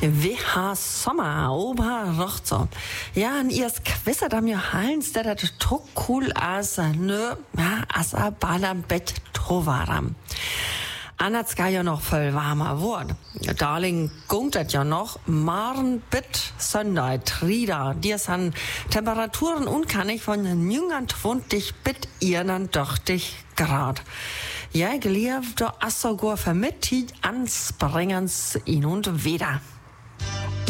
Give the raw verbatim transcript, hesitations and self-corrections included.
Vi har sommer ober rochzo. Ja, en iers quisse dam jo halens, der dat to cool as nö, ja, as a balam bet trovaram. Annats ga ja noch voll warmer Wort. Darling gungt dat ja noch, marn bit Sonntag, Trieder. Dies han Temperaturen unkannig von den jüngern twuntig bit irnen dochtig Grad. Ja, gelieb do assogor vermittigt anspringens in und wieder.